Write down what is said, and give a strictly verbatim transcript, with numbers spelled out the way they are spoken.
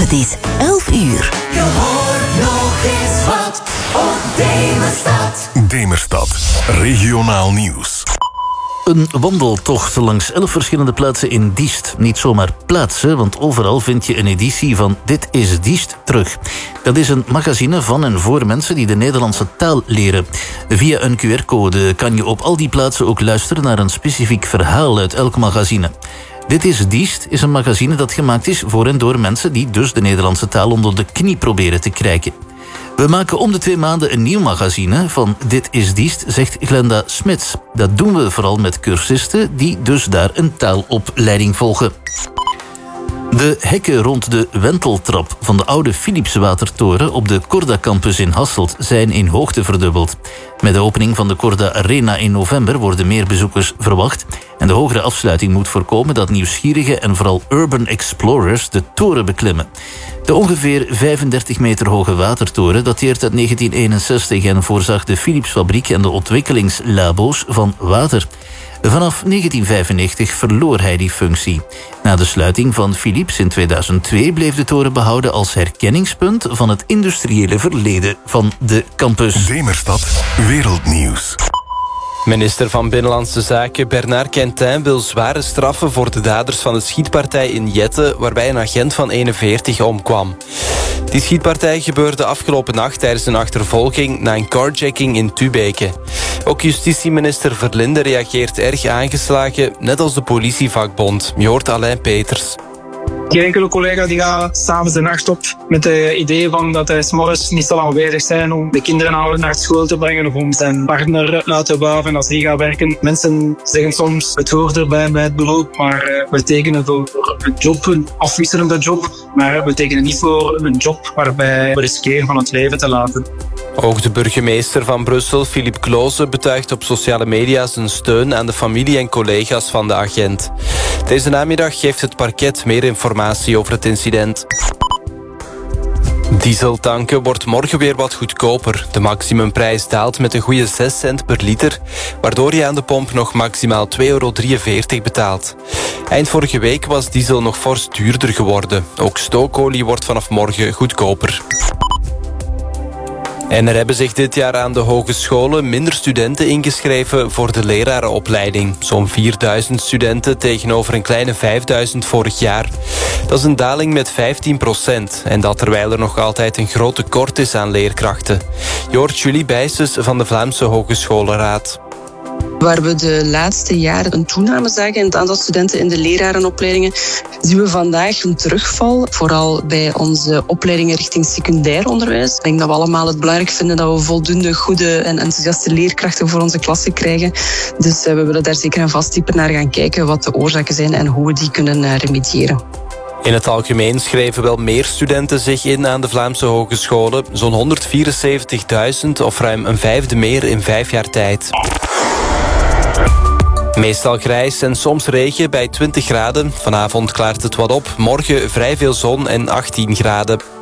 Het is elf uur. Je hoort nog eens wat op Demerstad. Demerstad, regionaal nieuws. Een wandeltocht langs elf verschillende plaatsen in Diest. Niet zomaar plaatsen, want overal vind je een editie van Dit is Diest terug. Dat is een magazine van en voor mensen die de Nederlandse taal leren. Via een Q R-code kan je op al die plaatsen ook luisteren naar een specifiek verhaal uit elk magazine. Dit is Diest is een magazine dat gemaakt is voor en door mensen die dus de Nederlandse taal onder de knie proberen te krijgen. We maken om de twee maanden een nieuw magazine van Dit is Diest, zegt Glenda Smits. Dat doen we vooral met cursisten die dus daar een taalopleiding volgen. De hekken rond de wenteltrap van de oude Philipswatertoren op de Corda Campus in Hasselt zijn in hoogte verdubbeld. Met de opening van de Corda Arena in november worden meer bezoekers verwacht en de hogere afsluiting moet voorkomen dat nieuwsgierigen en vooral urban explorers de toren beklimmen. De ongeveer vijfendertig meter hoge watertoren dateert uit negentien eenenzestig en voorzag de Philipsfabriek en de ontwikkelingslabo's van water. Vanaf negentien vijfennegentig verloor hij die functie. Na de sluiting van Philips in tweeduizend twee bleef de toren behouden als herkenningspunt van het industriële verleden van de campus. Demerstad, wereldnieuws. Minister van Binnenlandse Zaken Bernard Quentin wil zware straffen voor de daders van de schietpartij in Jette, waarbij een agent van eenenveertig omkwam. Die schietpartij gebeurde afgelopen nacht tijdens een achtervolging na een carjacking in Tubeke. Ook justitieminister Verlinde reageert erg aangeslagen, net als de politievakbond. Je hoort Alain Peters. Geen enkele collega die gaat s'avonds de nacht op met het idee van dat hij 's morgens niet zal aanwezig zijn om de kinderen naar school te brengen of om zijn partner uit te wuiven als die gaat werken. Mensen zeggen soms het hoort erbij bij het beroep, maar we tekenen voor een job, een afwisselende job, maar we tekenen niet voor een job waarbij we riskeren van het leven te laten. Ook de burgemeester van Brussel, Philippe Kloze, betuigt op sociale media zijn steun aan de familie en collega's van de agent. Deze namiddag geeft het parket meer informatie over het incident. Dieseltanken wordt morgen weer wat goedkoper. De maximumprijs daalt met een goede zes cent per liter, waardoor je aan de pomp nog maximaal twee euro drieënveertig betaalt. Eind vorige week was diesel nog fors duurder geworden. Ook stookolie wordt vanaf morgen goedkoper. En er hebben zich dit jaar aan de hogescholen minder studenten ingeschreven voor de lerarenopleiding. Zo'n vierduizend studenten tegenover een kleine vijfduizend vorig jaar. Dat is een daling met vijftien procent. En dat terwijl er nog altijd een groot tekort is aan leerkrachten. Je hoort Julie Bijsens van de Vlaamse Hogescholenraad. Waar we de laatste jaren een toename zagen in het aantal studenten in de lerarenopleidingen, zien we vandaag een terugval. Vooral bij onze opleidingen richting secundair onderwijs. Ik denk dat we allemaal het belangrijk vinden dat we voldoende goede en enthousiaste leerkrachten voor onze klassen krijgen. Dus we willen daar zeker en vast dieper naar gaan kijken wat de oorzaken zijn en hoe we die kunnen remediëren. In het algemeen schreven wel meer studenten zich in aan de Vlaamse hogescholen. Zo'n honderdvierenzeventigduizend of ruim een vijfde meer in vijf jaar tijd. Meestal grijs en soms regen bij twintig graden. Vanavond klaart het wat op. Morgen vrij veel zon en achttien graden.